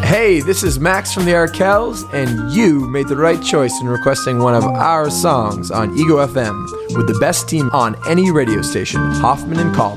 Hey, this is Max from the Arkells, and you made the right choice in requesting one of our songs on Ego FM with the best team on any radio station, Hoffman and Kallman.